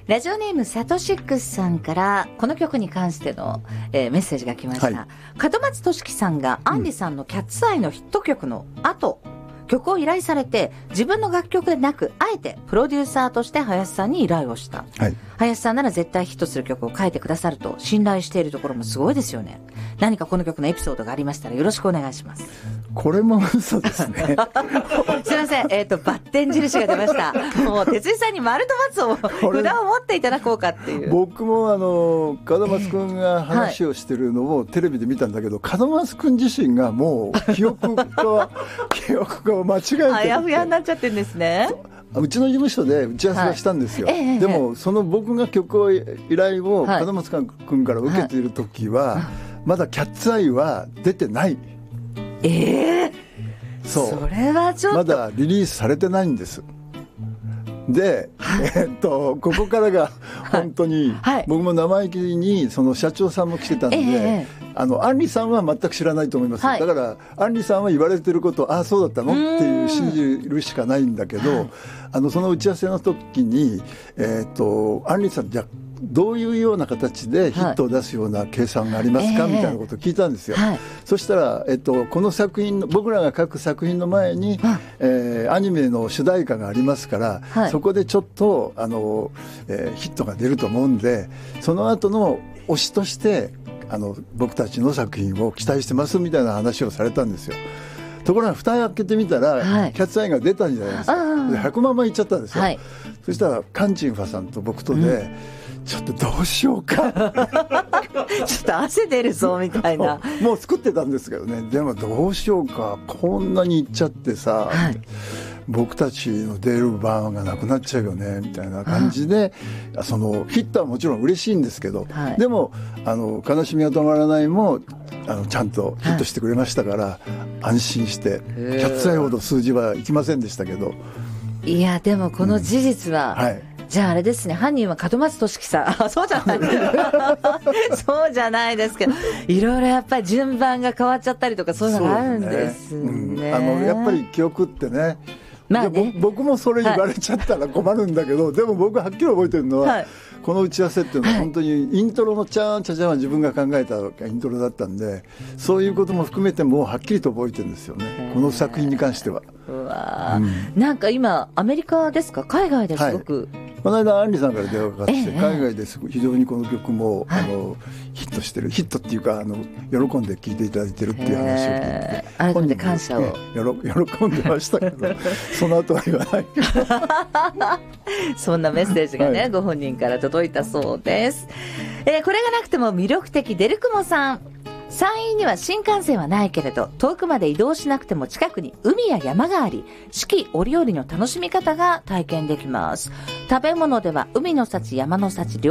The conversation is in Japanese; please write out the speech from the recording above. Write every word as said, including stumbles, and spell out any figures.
ラジオネームサトシックスさんからこの曲に関しての、えー、メッセージが来ました、はい、門松俊樹さんがアンリさんのキャッツアイのヒット曲の後、うん、曲を依頼されて自分の楽曲でなくあえてプロデューサーとして林さんに依頼をした、はい、林さんなら絶対ヒットする曲を書いてくださると信頼しているところもすごいですよね。何かこの曲のエピソードがありましたらよろしくお願いします。 これも嘘ですねすいません、えっ、ー、とバッテン印が出ましたもう哲井さんに丸と×を札を持っていただこうかっていう。 僕もあの門松くんが話をしてるのをテレビで見たんだけど、えーはい、門松くん自身がもう記憶が記憶が間違えてるあやふやになっちゃってるんですね。 うちの事務所で打ち合わせをしたんですよ、はいえー、でもその僕が曲を依頼を門松くんから受けている時は、はい、まだキャッツアイは出てない。 ええー、 そうそれはちょっとまだリリースされてないんですで、はい、えー、っとここからが本当に、はい、僕も生意気にその社長さんも来てたんで、えー、あのアンリさんは全く知らないと思います、はい、だからアンリさんは言われてることああそうだったのっていう信じるしかないんだけど、はい、あのその打ち合わせの時に、えー、っとアンリさんじゃどういうような形でヒットを出すような計算がありますか、はい、みたいなことを聞いたんですよ、はい、そしたら、えっと、この作品の僕らが書く作品の前に、はい、えー、アニメの主題歌がありますから、はい、そこでちょっとあの、えー、ヒットが出ると思うんでその後の推しとしてあの僕たちの作品を期待してますみたいな話をされたんですよ。ところが蓋を開けてみたら、はい、キャッツアイが出たんじゃないですか。でひゃくまんまいっちゃったんですよ、はい、そしたらカンチンファさんと僕とで、うんちょっとどうしようかちょっと汗出るぞみたいなもう作ってたんですけどね。でもどうしようかこんなにいっちゃってさ、はい、僕たちの出る番がなくなっちゃうよねみたいな感じでそのヒットはもちろん嬉しいんですけど、はい、でもあの悲しみが止まらないもあのちゃんとヒットしてくれましたから、はい、安心してキャッツアイほど数字はいきませんでしたけど。 いやでもこの事実は、 うん、はいじゃああれですね、犯人は門松俊樹さん。あ、そうじゃないそうじゃないですけど、いろいろやっぱり順番が変わっちゃったりとかそういうのがあるんですね。 うん、あのやっぱり記憶ってね、まあね、僕もそれ言われちゃったら困るんだけど、はい、でも僕はっきり覚えてるのは、はい、この打ち合わせっていうのは本当にイントロのチャーンチャチャンは自分が考えたイントロだったんで、そういうことも含めてもうはっきりと覚えてるんですよね、この作品に関しては。 うわ、うん、なんか今アメリカですか海外ですごく、はい、 この間アンリさんから電話がかかってきて、ええ、海外です非常にこの曲も、はい、あのヒットしてるヒットっていうかあの喜んで聴いていただいてるっていう話を聞いて、 えー、改めて感謝を、ね、 喜んでましたけどその後は言わないそんなメッセージがね、はい、ご本人から届いたそうです、えー、これがなくても魅力的デルクモさん。山陰には新幹線はないけれど遠くまで移動しなくても近くに海や山があり四季折々の楽しみ方が体験できます。食べ物では海の幸山の幸